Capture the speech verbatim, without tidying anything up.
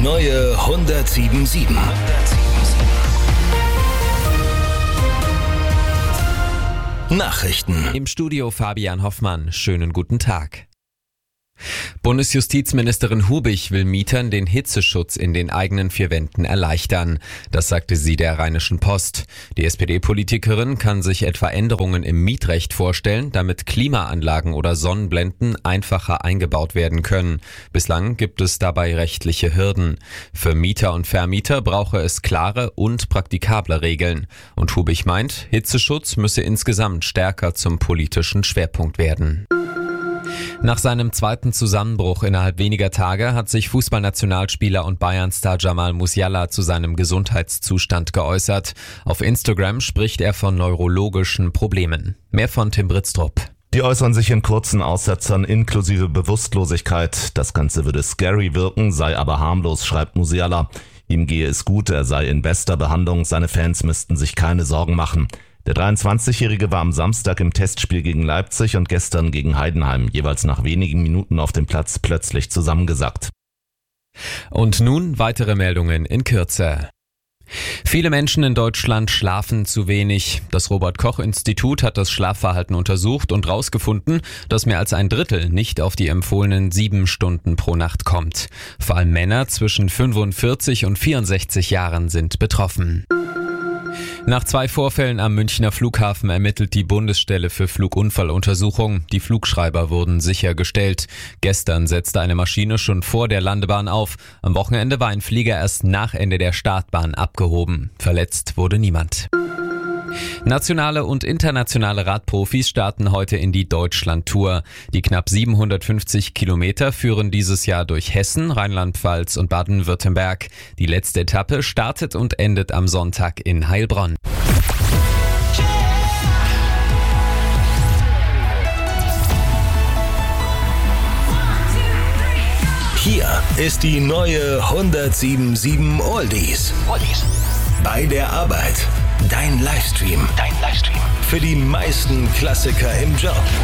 neue hundertsieben Komma sieben. Nachrichten. Im Studio Fabian Hoffmann. Schönen guten Tag. Bundesjustizministerin Hubich will Mietern den Hitzeschutz in den eigenen vier Wänden erleichtern. Das sagte sie der Rheinischen Post. Die S P D-Politikerin kann sich etwa Änderungen im Mietrecht vorstellen, damit Klimaanlagen oder Sonnenblenden einfacher eingebaut werden können. Bislang gibt es dabei rechtliche Hürden. Für Mieter und Vermieter brauche es klare und praktikable Regeln. Und Hubich meint, Hitzeschutz müsse insgesamt stärker zum politischen Schwerpunkt werden. Nach seinem zweiten Zusammenbruch innerhalb weniger Tage hat sich Fußballnationalspieler und Bayern-Star Jamal Musiala zu seinem Gesundheitszustand geäußert. Auf Instagram spricht er von neurologischen Problemen. Mehr von Tim Britztrup. Die äußern sich in kurzen Aussetzern inklusive Bewusstlosigkeit. Das Ganze würde scary wirken, sei aber harmlos, schreibt Musiala. Ihm gehe es gut, er sei in bester Behandlung, seine Fans müssten sich keine Sorgen machen. Der dreiundzwanzigjährige war am Samstag im Testspiel gegen Leipzig und gestern gegen Heidenheim jeweils nach wenigen Minuten auf dem Platz plötzlich zusammengesackt. Und nun weitere Meldungen in Kürze. Viele Menschen in Deutschland schlafen zu wenig. Das Robert-Koch-Institut hat das Schlafverhalten untersucht und herausgefunden, dass mehr als ein Drittel nicht auf die empfohlenen sieben Stunden pro Nacht kommt. Vor allem Männer zwischen fünfundvierzig und vierundsechzig Jahren sind betroffen. Nach zwei Vorfällen am Münchner Flughafen ermittelt die Bundesstelle für Flugunfalluntersuchung. Die Flugschreiber wurden sichergestellt. Gestern setzte eine Maschine schon vor der Landebahn auf. Am Wochenende war ein Flieger erst nach Ende der Startbahn abgehoben. Verletzt wurde niemand. Nationale und internationale Radprofis starten heute in die Deutschland-Tour. Die knapp siebenhundertfünfzig Kilometer führen dieses Jahr durch Hessen, Rheinland-Pfalz und Baden-Württemberg. Die letzte Etappe startet und endet am Sonntag in Heilbronn. Hier ist die neue hundertsieben Komma sieben Oldies. Oldies. Bei der Arbeit. Dein Livestream. Dein Livestream. Für die meisten Klassiker im Job.